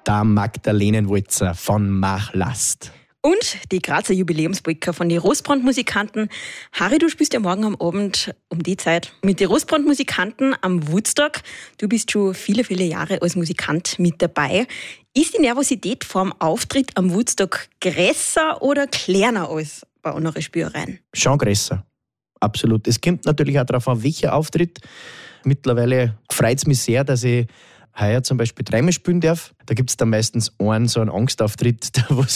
Der Magdalenenwalzer von Mach Last. Und die Grazer Jubiläumspolka von den Rostbrand-Musikanten. Harry, du spielst ja morgen am Abend um die Zeit mit den Rostbrand-Musikanten am Woodstock. Du bist schon viele, viele Jahre als Musikant mit dabei. Ist die Nervosität vor dem Auftritt am Woodstock größer oder kleiner als bei anderen Spielereien? Schon größer, absolut. Es kommt natürlich auch darauf an, welcher Auftritt. Mittlerweile freut es mich sehr, dass ich heuer zum Beispiel dreimal spielen darf. Da gibt es dann meistens so einen Angstauftritt,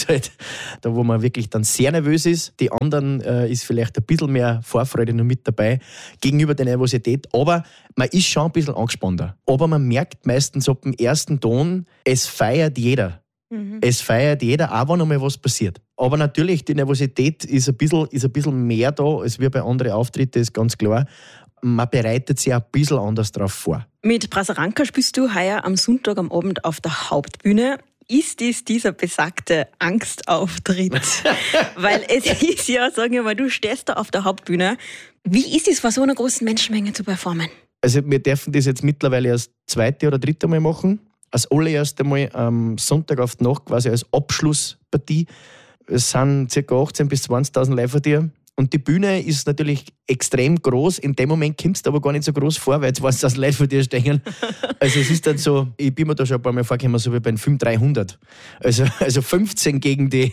wo man wirklich dann sehr nervös ist. Die anderen ist vielleicht ein bisschen mehr Vorfreude noch mit dabei gegenüber der Nervosität. Aber man ist schon ein bisschen angespannter. Aber man merkt meistens ab dem ersten Ton, es feiert jeder. Es feiert jeder, auch wenn einmal was passiert. Aber natürlich, die Nervosität ist ein bisschen mehr da, als wie bei anderen Auftritten, ist ganz klar. Man bereitet sich ein bisschen anders darauf vor. Mit Brasaranka spielst du heuer am Sonntag am Abend auf der Hauptbühne. Ist dies dieser besagte Angstauftritt? Weil es ist ja, sagen wir mal, du stehst da auf der Hauptbühne. Wie ist es, vor so einer großen Menschenmenge zu performen? Also wir dürfen das jetzt mittlerweile erst zweite oder dritte Mal machen. Als allererste Mal am Sonntag auf die Nacht quasi als Abschlusspartie. Es sind ca. 18.000 bis 20.000 Leute vor dir. Und die Bühne ist natürlich extrem groß. In dem Moment kommst du aber gar nicht so groß vor, weil jetzt weißt du, dass Leute vor dir stehen. Also es ist dann so, ich bin mir da schon ein paar Mal vorgekommen, so wie beim Film 300. Also 15 gegen die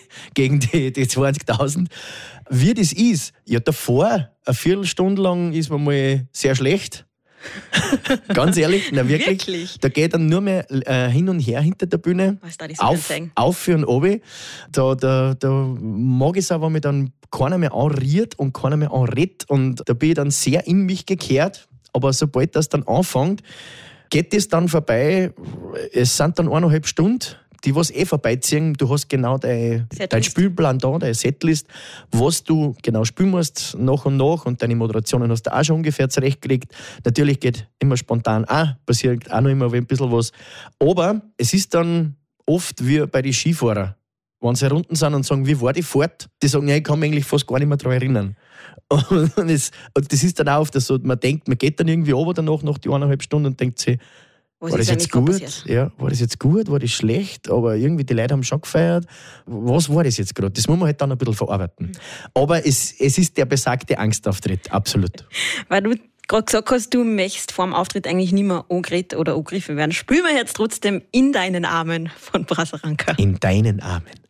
20.000. Wie das ist, ja davor, eine Viertelstunde lang ist man mal sehr schlecht. Ganz ehrlich, na wirklich. Da geht dann nur mehr hin und her hinter der Bühne. Was da die so auf für und runter. Da mag ich es auch, wenn mich dann keiner mehr anriert und keiner mehr anredet. Und da bin ich dann sehr in mich gekehrt. Aber sobald das dann anfängt, geht das dann vorbei. Es sind dann 1,5 Stunden, die was vorbeiziehen. Du hast genau dein Spielplan da, deine Setlist, was du genau spielen musst, nach und nach. Und deine Moderationen hast du auch schon ungefähr zurechtgelegt. Natürlich geht immer spontan auch, passiert auch noch immer ein bisschen was. Aber es ist dann oft wie bei den Skifahrern. Wenn sie herunten sind und sagen, wie war die Fahrt? Die sagen, ja, ich kann mich eigentlich fast gar nicht mehr daran erinnern. Und das ist dann auch oft so, man denkt, man geht dann irgendwie runter danach, nach die 1,5 Stunden und denkt sich, war das jetzt gut? Ja, war das jetzt gut? War das schlecht? Aber irgendwie die Leute haben schon gefeiert. Was war das jetzt gerade? Das muss man halt dann ein bisschen verarbeiten. Aber es ist der besagte Angstauftritt, absolut. Weil du gerade gesagt hast, du möchtest vor dem Auftritt eigentlich nicht mehr angeredet oder angegriffen werden. Spüren wir jetzt trotzdem In deinen Armen von Brasaranka. In deinen Armen.